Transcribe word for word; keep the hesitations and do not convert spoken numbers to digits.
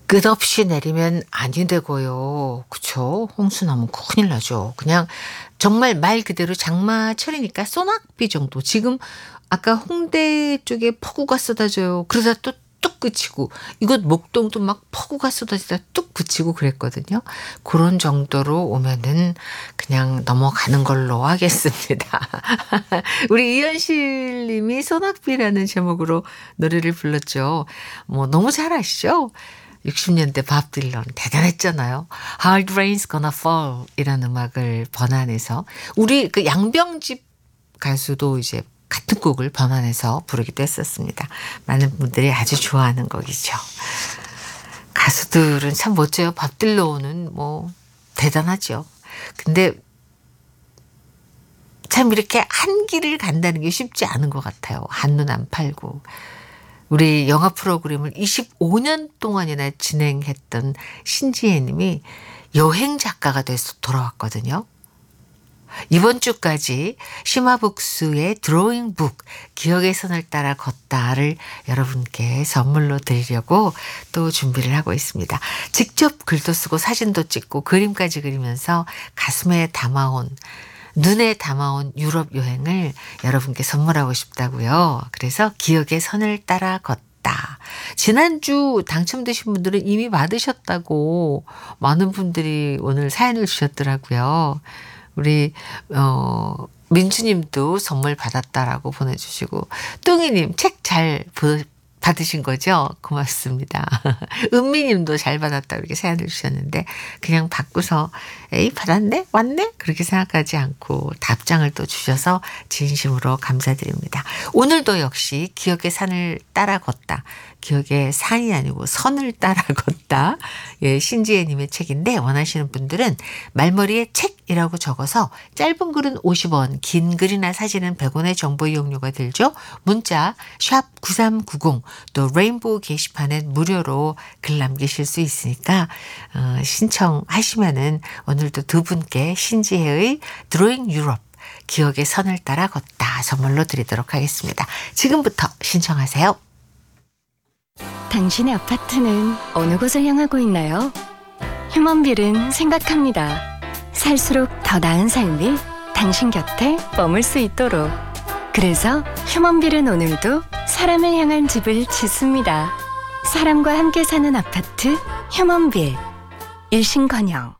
끝없이 내리면 아니 되고요. 그쵸? 홍수 나면 큰일 나죠. 그냥 정말 말 그대로 장마철이니까 소낙비 정도. 지금 아까 홍대 쪽에 폭우가 쏟아져요. 그러다 또 뚝 그치고 이곳 목동도 막 폭우가 쏟아지다 뚝 그치고 그랬거든요. 그런 정도로 오면은 그냥 넘어가는 걸로 하겠습니다. 우리 이현실 님이 소낙비라는 제목으로 노래를 불렀죠. 뭐 너무 잘 아시죠? 육십 년대 밥 딜런 대단했잖아요. Hard Rain's Gonna Fall 이라는 음악을 번안해서 우리 그 양병집 가수도 이제 같은 곡을 번안해서 부르기도 했었습니다. 많은 분들이 아주 좋아하는 곡이죠. 가수들은 참 멋져요. 밥 딜런은 뭐 대단하죠. 근데 참 이렇게 한 길을 간다는 게 쉽지 않은 것 같아요. 한눈 안 팔고. 우리 영화 프로그램을 이십오 년 동안이나 진행했던 신지혜 님이 여행 작가가 돼서 돌아왔거든요. 이번 주까지 심화북수의 드로잉북 기억의 선을 따라 걷다를 여러분께 선물로 드리려고 또 준비를 하고 있습니다. 직접 글도 쓰고 사진도 찍고 그림까지 그리면서 가슴에 담아온 눈에 담아온 유럽 여행을 여러분께 선물하고 싶다고요. 그래서 기억의 선을 따라 걷다. 지난주 당첨되신 분들은 이미 받으셨다고 많은 분들이 오늘 사연을 주셨더라고요. 우리 어, 민주님도 선물 받았다라고 보내주시고 뚱이님 책 잘 받으신 거죠? 고맙습니다. 은미님도 잘 받았다 이렇게 사연을 주셨는데 그냥 받고서 에이 받았네? 왔네? 그렇게 생각하지 않고 답장을 또 주셔서 진심으로 감사드립니다. 오늘도 역시 기억의 산을 따라 걷다. 기억의 산이 아니고 선을 따라 걷다. 예, 신지혜님의 책인데 원하시는 분들은 말머리에 책이라고 적어서 짧은 글은 오십 원, 긴 글이나 사진은 백 원의 정보 이용료가 들죠. 문자 샵 구삼구공 또 레인보우 게시판엔 무료로 글 남기실 수 있으니까 어, 신청하시면은 오늘도 두 분께 신지혜의 드로잉 유럽 기억의 선을 따라 걷다 선물로 드리도록 하겠습니다. 지금부터 신청하세요. 당신의 아파트는 어느 곳을 향하고 있나요? 휴먼빌은 생각합니다. 살수록 더 나은 삶이 당신 곁에 머물 수 있도록. 그래서 휴먼빌은 오늘도 사람을 향한 집을 짓습니다. 사람과 함께 사는 아파트 휴먼빌. 일신건영